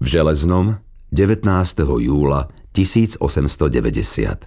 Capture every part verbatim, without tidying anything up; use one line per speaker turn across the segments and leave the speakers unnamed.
V Železnom, devätnásteho júla tisícosemstodeväťdesiat.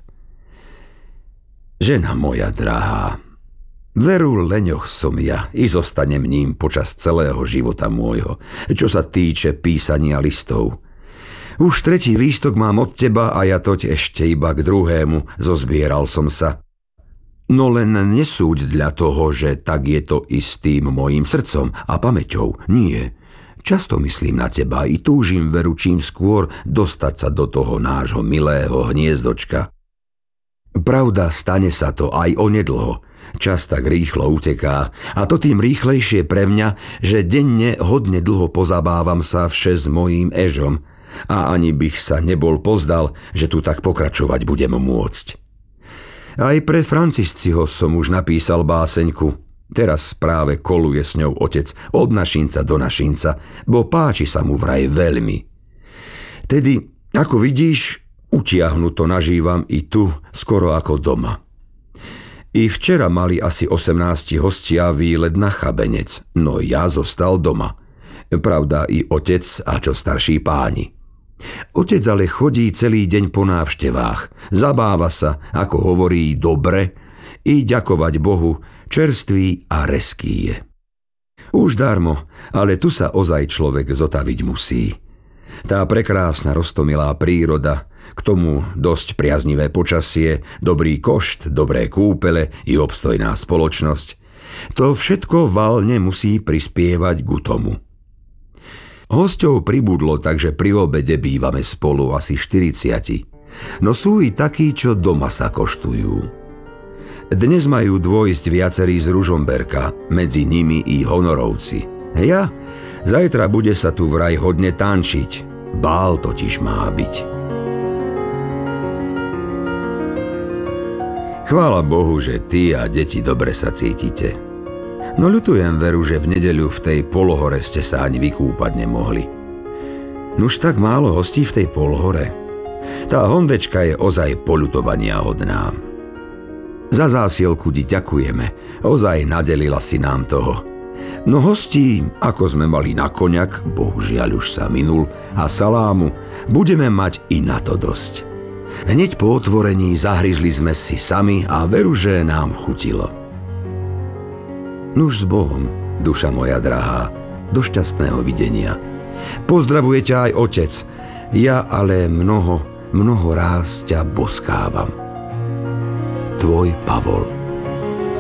Žena moja drahá, veru leňoch som ja i zostanem ním počas celého života môjho, čo sa týče písania listov. Už tretí lístok mám od teba a ja toť ešte iba k druhému zozbieral som sa. No len nesúď dla toho, že tak je to i s tým mojím srdcom a pamäťou. Nie. Často myslím na teba i túžim veru čím skôr dostať sa do toho nášho milého hniezdočka. Pravda, stane sa to aj onedlho. Čas tak rýchlo uteká a to tým rýchlejšie pre mňa, že denne hodne dlho pozabávam sa vše s mojím Ežom a ani bych sa nebol pozdal, že tu tak pokračovať budem môcť. Aj pre Francisciho som už napísal báseňku. Teraz práve koluje s ňou otec od Našinca do Našinca, bo páči sa mu vraj veľmi. Tedy, ako vidíš, utiahnuto nažívam i tu skoro ako doma. I včera mali asi osemnásti hostia výlet na Chabenec, no ja zostal doma. Pravda i otec a čo starší páni. Otec ale chodí celý deň po návštevách, zabáva sa, ako hovorí, dobre, i ďakovať Bohu, čerstvý a reský je. Už darmo, ale tu sa ozaj človek zotaviť musí. Tá prekrásna roztomilá príroda, k tomu dosť priaznivé počasie, dobrý košt, dobré kúpele i obstojná spoločnosť. To všetko valne musí prispievať ku tomu. Hosťov pribudlo, takže pri obede bývame spolu asi štyridsiati. No sú i takí, čo doma sa koštujú. Dnes majú dôjsť viacerí z Ružomberka, medzi nimi i honorovci. Ja? Zajtra bude sa tu vraj hodne tančiť. Bál totiž má byť. Chvála Bohu, že ty a deti dobre sa cítite. No ľutujem veru, že v nedeľu v tej polohore ste sa ani vykúpať nemohli. Nuž tak málo hostí v tej polohore. Tá hondečka je ozaj poľutovania hodná. Za zásielku ti ďakujeme, ozaj nadelila si nám toho. No hostí, ako sme mali na koniak, bohužiaľ už sa minul, a salámu, budeme mať i na to dosť. Hneď po otvorení zahryzli sme si sami a veru, že nám chutilo. Nuž s Bohom, duša moja drahá, do šťastného videnia. Pozdravuje ťa aj otec, ja ale mnoho, mnoho ráz ťa boskávam. Tvoj Pavol.